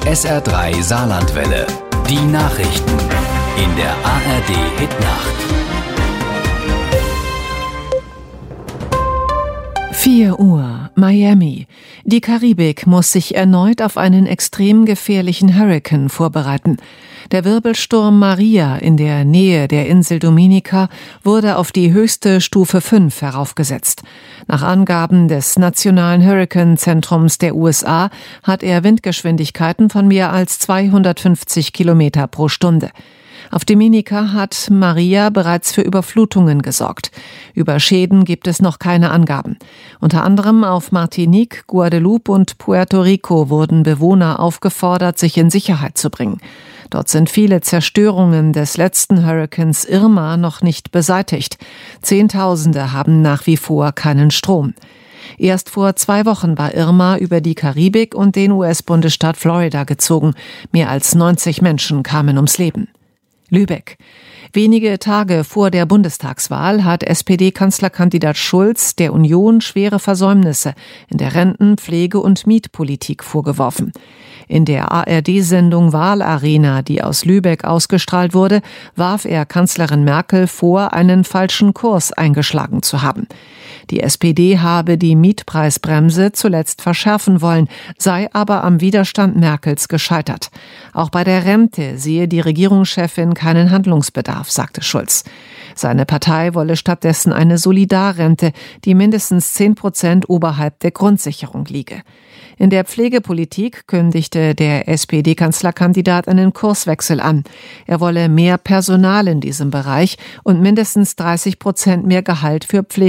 SR3 Saarlandwelle. Die Nachrichten. In der ARD Hitnacht. 4 Uhr, Miami. Die Karibik muss sich erneut auf einen extrem gefährlichen Hurrikan vorbereiten. Der Wirbelsturm Maria in der Nähe der Insel Dominica wurde auf die höchste Stufe 5 heraufgesetzt. Nach Angaben des Nationalen Hurrikanzentrums der USA hat er Windgeschwindigkeiten von mehr als 250 Kilometer pro Stunde. Auf Dominica hat Maria bereits für Überflutungen gesorgt. Über Schäden gibt es noch keine Angaben. Unter anderem auf Martinique, Guadeloupe und Puerto Rico wurden Bewohner aufgefordert, sich in Sicherheit zu bringen. Dort sind viele Zerstörungen des letzten Hurrikans Irma noch nicht beseitigt. Zehntausende haben nach wie vor keinen Strom. Erst vor 2 Wochen war Irma über die Karibik und den US-Bundesstaat Florida gezogen. Mehr als 90 Menschen kamen ums Leben. Lübeck. Wenige Tage vor der Bundestagswahl hat SPD-Kanzlerkandidat Schulz der Union schwere Versäumnisse in der Renten-, Pflege- und Mietpolitik vorgeworfen. In der ARD-Sendung Wahlarena, die aus Lübeck ausgestrahlt wurde, warf er Kanzlerin Merkel vor, einen falschen Kurs eingeschlagen zu haben. Die SPD habe die Mietpreisbremse zuletzt verschärfen wollen, sei aber am Widerstand Merkels gescheitert. Auch bei der Rente sehe die Regierungschefin keinen Handlungsbedarf, sagte Schulz. Seine Partei wolle stattdessen eine Solidarrente, die mindestens 10% oberhalb der Grundsicherung liege. In der Pflegepolitik kündigte der SPD-Kanzlerkandidat einen Kurswechsel an. Er wolle mehr Personal in diesem Bereich und mindestens 30% mehr Gehalt für